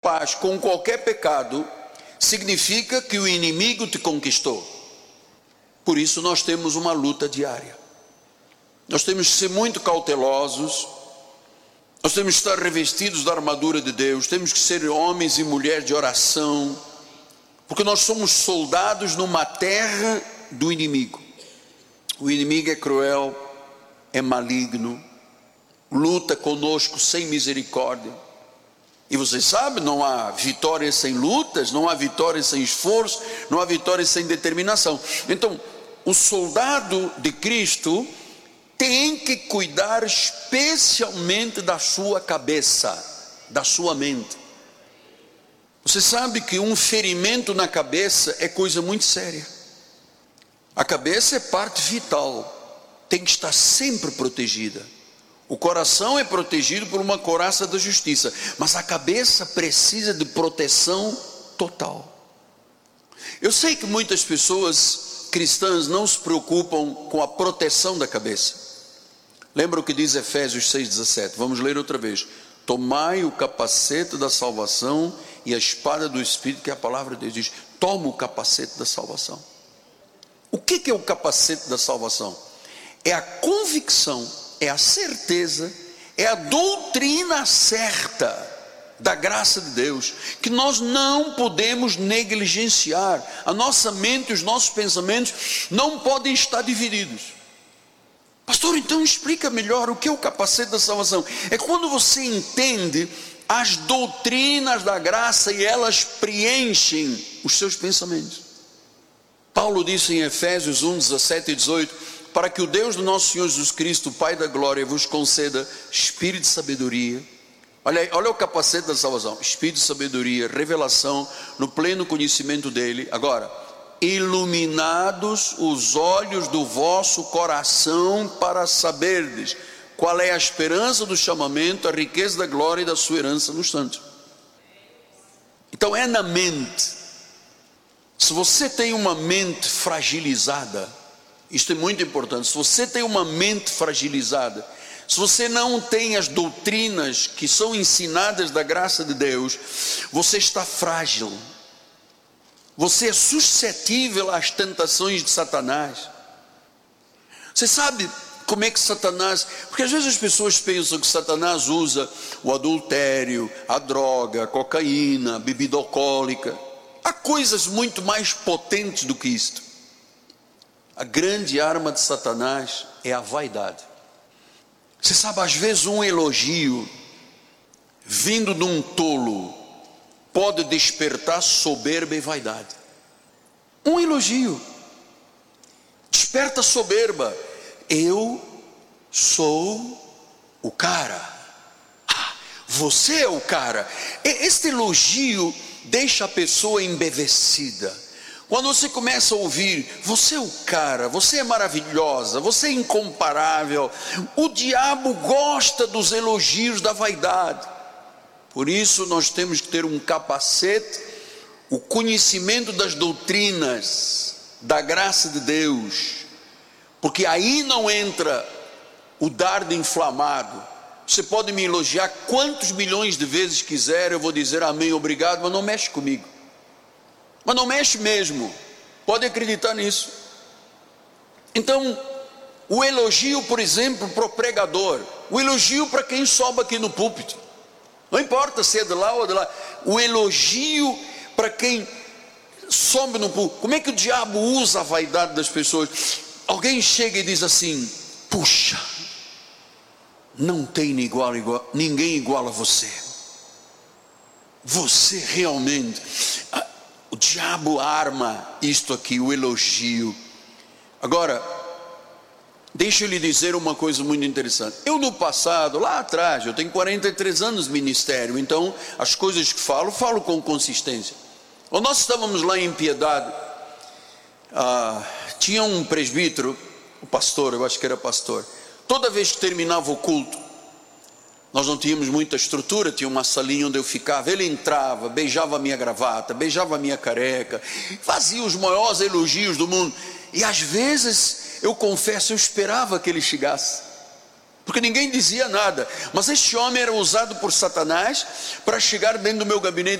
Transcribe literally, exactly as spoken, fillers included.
paz com qualquer pecado, significa que o inimigo te conquistou. Por isso nós temos uma luta diária. Nós temos que ser muito cautelosos. Nós temos que estar revestidos da armadura de Deus. Temos que ser homens e mulheres de oração, porque nós somos soldados numa terra do inimigo. O inimigo é cruel, é maligno, luta conosco sem misericórdia. E você sabe, não há vitória sem lutas, não há vitória sem esforço, não há vitória sem determinação. Então, o soldado de Cristo tem que cuidar especialmente da sua cabeça, da sua mente. Você sabe que um ferimento na cabeça é coisa muito séria. A cabeça é parte vital, tem que estar sempre protegida. O coração é protegido por uma couraça da justiça, mas a cabeça precisa de proteção total. Eu sei que muitas pessoas cristãs não se preocupam com a proteção da cabeça. Lembra o que diz Efésios seis, dezessete? Vamos ler outra vez. Tomai o capacete da salvação e a espada do Espírito, que é a palavra de Deus diz. Toma o capacete da salvação. O que é o capacete da salvação? É a convicção, é a certeza, é a doutrina certa da graça de Deus, que nós não podemos negligenciar. A nossa mente e os nossos pensamentos não podem estar divididos. Pastor, então explica melhor o que é o capacete da salvação. É quando você entende as doutrinas da graça e elas preenchem os seus pensamentos. Paulo disse em Efésios um, dezessete e dezoito, para que o Deus do nosso Senhor Jesus Cristo, Pai da glória, vos conceda espírito de sabedoria. Olha aí, olha o capacete da salvação, espírito de sabedoria, revelação, no pleno conhecimento dele. Agora, iluminados os olhos do vosso coração, para saberdes qual é a esperança do chamamento, a riqueza da glória e da sua herança nos santos. Então é na mente. Se você tem uma mente fragilizada, isto é muito importante, se você tem uma mente fragilizada, se você não tem as doutrinas que são ensinadas da graça de Deus, você está frágil, você é suscetível às tentações de Satanás. Você sabe como é que Satanás, porque às vezes as pessoas pensam que Satanás usa o adultério, a droga, a cocaína, a bebida alcoólica. Há coisas muito mais potentes do que isto. A grande arma de Satanás é a vaidade. Você sabe, às vezes um elogio vindo de um tolo pode despertar soberba e vaidade. Um elogio desperta soberba. Eu sou o cara. Ah, você é o cara. Este elogio deixa a pessoa embevecida. Quando você começa a ouvir, você é o cara, você é maravilhosa, você é incomparável. O diabo gosta dos elogios da vaidade. Por isso nós temos que ter um capacete, o conhecimento das doutrinas, da graça de Deus. Porque aí não entra o dardo inflamado. Você pode me elogiar quantos milhões de vezes quiser, eu vou dizer amém, obrigado, mas não mexe comigo. Mas não mexe mesmo, pode acreditar nisso. Então, o elogio, por exemplo, para o pregador, o elogio para quem sobe aqui no púlpito, não importa se é de lá ou de lá, o elogio para quem sobe no púlpito. Como é que o diabo usa a vaidade das pessoas? Alguém chega e diz assim: puxa, não tem igual, igual, ninguém igual a você, você realmente... O diabo arma isto aqui, o elogio. Agora, deixa eu lhe dizer uma coisa muito interessante. Eu no passado, lá atrás, eu tenho quarenta e três anos de ministério, então as coisas que falo, falo com consistência. Quando nós estávamos lá em Piedade, ah, tinha um presbítero, o pastor, eu acho que era pastor. Toda vez que terminava o culto, nós não tínhamos muita estrutura, tinha uma salinha onde eu ficava. Ele entrava, beijava a minha gravata, beijava a minha careca, fazia os maiores elogios do mundo. E às vezes, eu confesso, eu esperava que ele chegasse, porque ninguém dizia nada. Mas este homem era usado por Satanás para chegar dentro do meu gabinete